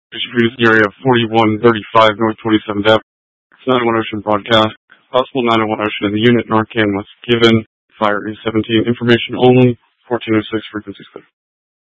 Distributed area 4135 North 27th Ave. 901 Ocean broadcast. Possible 901 Ocean in the unit. Narcan was given. Fire is 17. Information only. 1406 frequency.